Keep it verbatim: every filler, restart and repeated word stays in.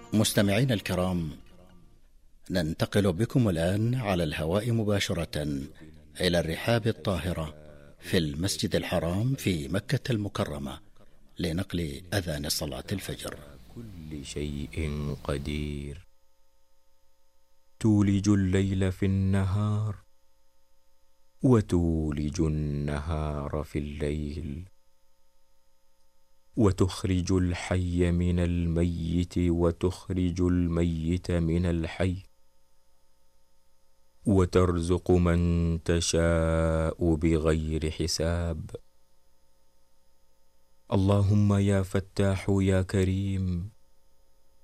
مستمعين الكرام، ننتقل بكم الآن على الهواء مباشرة إلى الرحاب الطاهرة في المسجد الحرام في مكة المكرمة لنقل أذان صلاة الفجر. كل شيء قدير. تولج الليل في النهار وتولج النهار في الليل، وتخرج الحي من الميت وتخرج الميت من الحي، وترزق من تشاء بغير حساب. اللهم يا فتاح يا كريم،